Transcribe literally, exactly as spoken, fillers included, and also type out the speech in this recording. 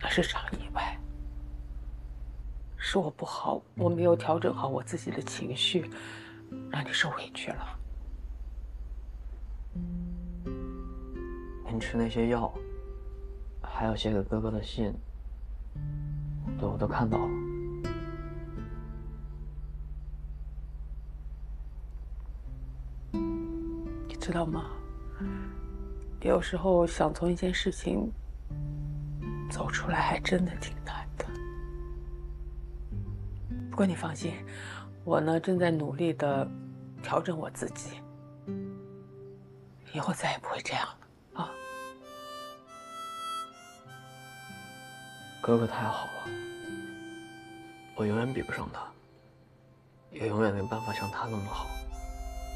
那是场意外，是我不好，我没有调整好我自己的情绪，让你受委屈了。 您吃那些药，还有写给哥哥的信，对，我都看到了。 你知道吗？有时候想从一件事情走出来，还真的挺难的。不过你放心，我呢正在努力的调整我自己，以后再也不会这样了啊！ 哥哥太好了，我永远比不上他，也永远没办法像他那么好。